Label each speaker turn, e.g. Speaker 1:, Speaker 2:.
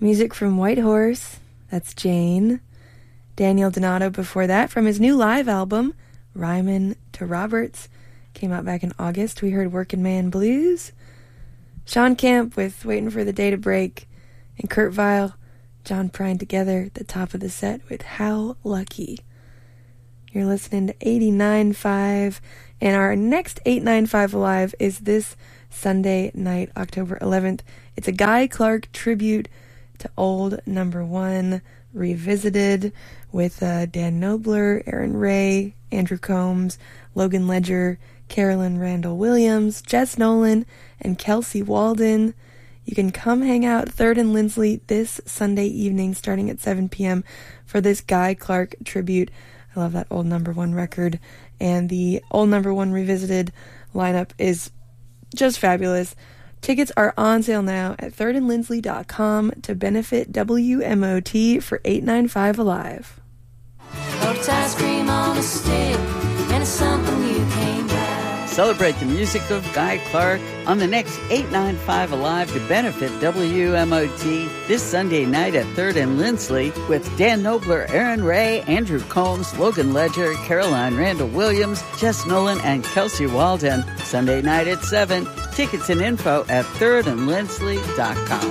Speaker 1: Music from White Horse, that's Jane. Daniel Donato before that from his new live album, Ryman to Roberts, came out back in August. We heard Working Man Blues. Sean Camp with Waiting for the Day to Break, and Kurt Vile, John Prine together at the top of the set with How Lucky. You're listening to 89.5, and our next 895 Alive is this Sunday night, October 11th. It's a Guy Clark tribute to old number one, revisited with Dan Knobler, Aaron Ray, Andrew Combs, Logan Ledger, Carolyn Randall Williams, Jess Nolan, and Kelsey Walden. You can come hang out at 3rd and Lindsley this Sunday evening starting at 7 p.m. for this Guy Clark tribute. I love that old number one record, and the old number one revisited lineup is just fabulous. Tickets are on sale now at thirdandlindsley.com to benefit WMOT for 895 Alive.
Speaker 2: Ice cream on a stick, and it's something you can't buy.
Speaker 3: Celebrate the music of Guy Clark on the next 895 Alive to benefit WMOT this Sunday night at 3rd and Lindsley with Dan Knobler, Aaron Ray, Andrew Combs, Logan Ledger, Caroline Randall Williams, Jess Nolan, and Kelsey Walden. Sunday night at 7. Tickets and info at thirdandlindsley.com.